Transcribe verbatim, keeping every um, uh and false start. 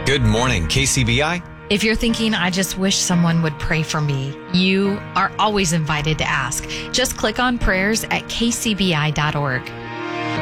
Good morning, K C B I. If you're thinking, I just wish someone would pray for me, you are always invited to ask. Just click on prayers at k c b i dot org.